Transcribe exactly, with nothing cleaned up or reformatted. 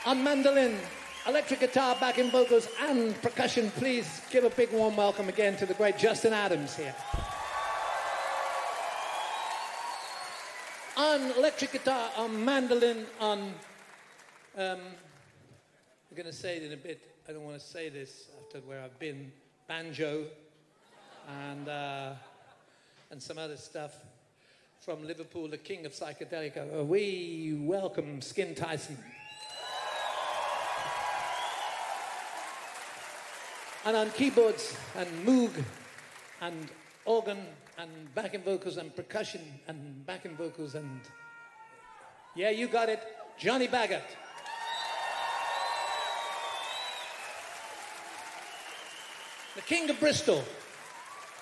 On mandolin, electric guitar, backing vocals, and percussion, please give a big warm welcome again to the great Justin Adams here. On electric guitar, on mandolin, on... Um, I'm going to say it in a bit. I don't want to say this after where I've been. Banjo and, uh, and some other stuff. From Liverpool, the king of psychedelica, we welcome Skin Tyson. And on keyboards and moog and organ and backing vocals and percussion and backing vocals and... Yeah, you got it, Johnny Baggott. The king of Bristol.